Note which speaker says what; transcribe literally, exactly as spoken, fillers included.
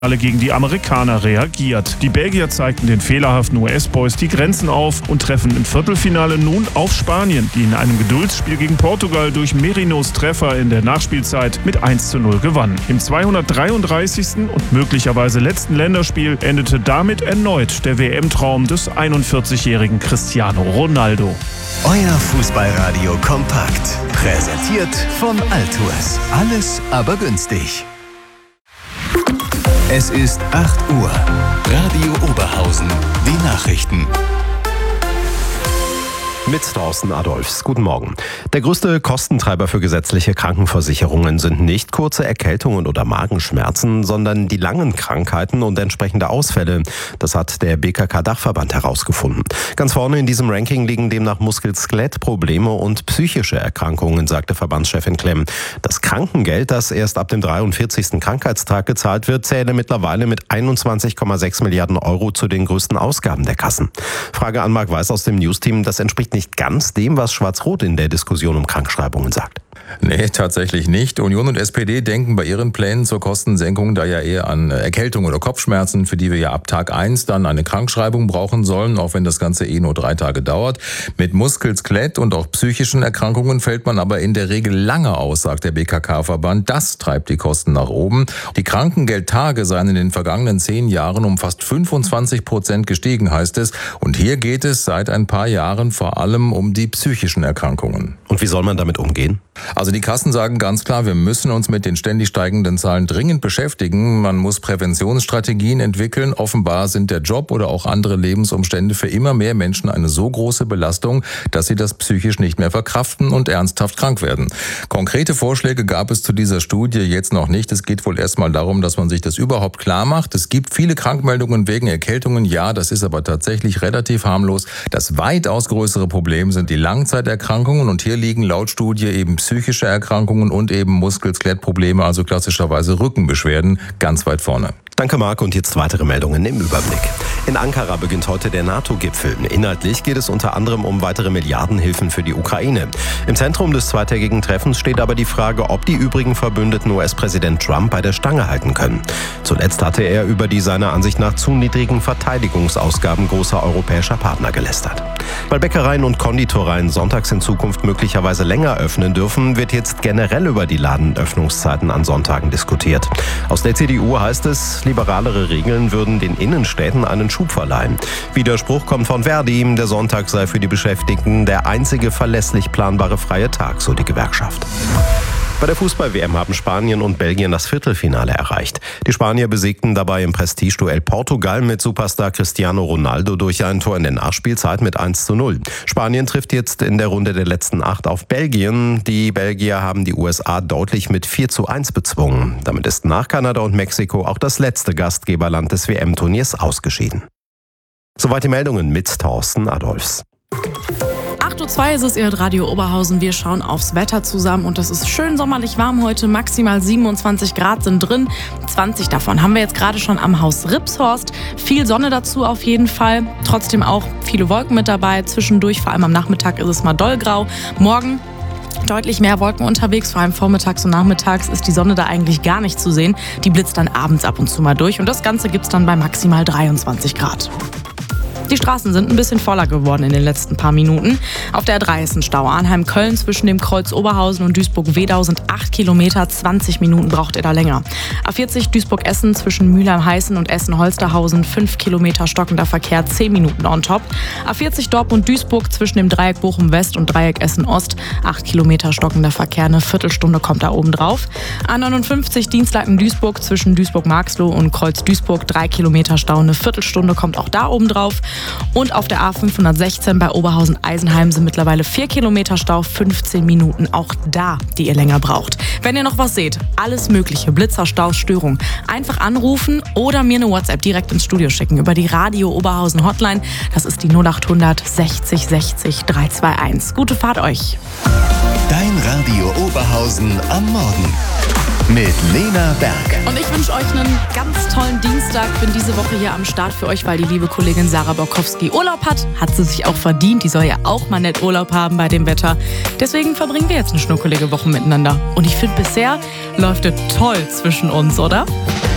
Speaker 1: alle gegen die Amerikaner reagiert. Die Belgier zeigten den fehlerhaften U S-Boys die Grenzen auf und treffen im Viertelfinale nun auf Spanien, die in einem Geduldsspiel gegen Portugal durch Merinos Treffer in der Nachspielzeit mit eins zu null gewann. Im zweihundertdreiunddreißigsten und möglicherweise letzten Länderspiel endete damit erneut der W M-Traum des einundvierzigjährigen Cristiano Ronaldo.
Speaker 2: Euer Fußballradio kompakt. Präsentiert von Altours. Alles aber günstig. Es ist acht Uhr. Radio Oberhausen. Die Nachrichten.
Speaker 3: Mit Thorsten Adolfs. Guten Morgen. Der größte Kostentreiber für gesetzliche Krankenversicherungen sind nicht kurze Erkältungen oder Magenschmerzen, sondern die langen Krankheiten und entsprechende Ausfälle. Das hat der B K K-Dachverband herausgefunden. Ganz vorne in diesem Ranking liegen demnach Muskel-Skelett-Probleme und psychische Erkrankungen, sagte Verbandschefin Klemm. Das Krankengeld, das erst ab dem dreiundvierzigsten Krankheitstag gezahlt wird, zähle mittlerweile mit einundzwanzig Komma sechs Milliarden Euro zu den größten Ausgaben der Kassen. Frage an Marc Weiß aus dem Newsteam, das entspricht nicht ganz dem, was Schwarz-Rot in der Diskussion um Krankschreibungen sagt.
Speaker 4: Nee, tatsächlich nicht. Union und S P D denken bei ihren Plänen zur Kostensenkung da ja eher an Erkältung oder Kopfschmerzen, für die wir ja ab Tag eins dann eine Krankschreibung brauchen sollen, auch wenn das Ganze eh nur drei Tage dauert. Mit Muskel-, Skelett- und auch psychischen Erkrankungen fällt man aber in der Regel lange aus, sagt der B K K-Verband. Das treibt die Kosten nach oben. Die Krankengeldtage seien in den vergangenen zehn Jahren um fast fünfundzwanzig Prozent gestiegen, heißt es. Und hier geht es seit ein paar Jahren vor allem um die psychischen Erkrankungen.
Speaker 3: Und wie soll man damit umgehen?
Speaker 4: Also die Kassen sagen ganz klar, wir müssen uns mit den ständig steigenden Zahlen dringend beschäftigen. Man muss Präventionsstrategien entwickeln. Offenbar sind der Job oder auch andere Lebensumstände für immer mehr Menschen eine so große Belastung, dass sie das psychisch nicht mehr verkraften und ernsthaft krank werden. Konkrete Vorschläge gab es zu dieser Studie jetzt noch nicht. Es geht wohl erstmal darum, dass man sich das überhaupt klar macht. Es gibt viele Krankmeldungen wegen Erkältungen. Ja, das ist aber tatsächlich relativ harmlos. Das weitaus größere Problem sind die Langzeiterkrankungen. Und hier liegen laut Studie eben psychische Erkrankungen und eben Muskel-Skelett-Probleme, also klassischerweise Rückenbeschwerden, ganz weit vorne.
Speaker 3: Danke, Marc. Und jetzt weitere Meldungen im Überblick. In Ankara beginnt heute der NATO-Gipfel. Inhaltlich geht es unter anderem um weitere Milliardenhilfen für die Ukraine. Im Zentrum des zweitägigen Treffens steht aber die Frage, ob die übrigen Verbündeten U S-Präsident Trump bei der Stange halten können. Zuletzt hatte er über die seiner Ansicht nach zu niedrigen Verteidigungsausgaben großer europäischer Partner gelästert. Weil Bäckereien und Konditoreien sonntags in Zukunft möglicherweise länger öffnen dürfen, wird jetzt generell über die Ladenöffnungszeiten an Sonntagen diskutiert. Aus der C D U heißt es, liberalere Regeln würden den Innenstädten einen Schub verleihen. Widerspruch kommt von Verdi, der Sonntag sei für die Beschäftigten der einzige verlässlich planbare freie Tag, so die Gewerkschaft. Bei der Fußball-W M haben Spanien und Belgien das Viertelfinale erreicht. Die Spanier besiegten dabei im Prestigeduell Portugal mit Superstar Cristiano Ronaldo durch ein Tor in der Nachspielzeit mit eins zu null. Spanien trifft jetzt in der Runde der letzten acht auf Belgien. Die Belgier haben die U S A deutlich mit vier zu eins bezwungen. Damit ist nach Kanada und Mexiko auch das letzte Gastgeberland des W M-Turniers ausgeschieden. Soweit die Meldungen mit Thorsten Adolfs.
Speaker 5: acht Uhr zwei ist es, ihr hört Radio Oberhausen. Wir schauen aufs Wetter zusammen und es ist schön sommerlich warm heute. Maximal siebenundzwanzig Grad sind drin. zwanzig davon haben wir jetzt gerade schon am Haus Ripshorst. Viel Sonne dazu auf jeden Fall. Trotzdem auch viele Wolken mit dabei. Zwischendurch, vor allem am Nachmittag, ist es mal dollgrau. Morgen deutlich mehr Wolken unterwegs, vor allem vormittags und nachmittags ist die Sonne da eigentlich gar nicht zu sehen. Die blitzt dann abends ab und zu mal durch und das Ganze gibt's dann bei maximal dreiundzwanzig Grad. Die Straßen sind ein bisschen voller geworden in den letzten paar Minuten. Auf der A drei ist ein Stau. Arnheim-Köln zwischen dem Kreuz Oberhausen und Duisburg-Wedau sind acht Kilometer, zwanzig Minuten braucht ihr da länger. A vierzig Duisburg-Essen zwischen Mülheim-Heißen und Essen-Holsterhausen, fünf Kilometer stockender Verkehr, zehn Minuten on top. A vierzig Dortmund-Duisburg zwischen dem Dreieck Bochum-West und Dreieck Essen-Ost, acht Kilometer stockender Verkehr, eine Viertelstunde kommt da oben drauf. A neunundfünfzig Dienstlaken-Duisburg zwischen Duisburg-Marxloh und Kreuz-Duisburg, drei Kilometer Stau, eine Viertelstunde kommt auch da oben drauf. Und auf der A fünfhundertsechzehn bei Oberhausen-Eisenheim sind mittlerweile vier Kilometer Stau, fünfzehn Minuten. Auch da, die ihr länger braucht. Wenn ihr noch was seht, alles mögliche, Blitzer, Stau, Störung, einfach anrufen oder mir eine WhatsApp direkt ins Studio schicken über die Radio Oberhausen Hotline. Das ist die null achthundert sechzig sechzig dreihunderteinundzwanzig. Gute Fahrt euch.
Speaker 2: Dein Radio Oberhausen am Morgen. Mit Lena Berg.
Speaker 5: Und ich wünsche euch einen ganz tollen Dienstag. Bin diese Woche hier am Start für euch, weil die liebe Kollegin Sarah Borkowski Urlaub hat. Hat sie sich auch verdient. Die soll ja auch mal nett Urlaub haben bei dem Wetter. Deswegen verbringen wir jetzt eine schnuckelige Woche miteinander. Und ich finde, bisher läuft es toll zwischen uns, oder?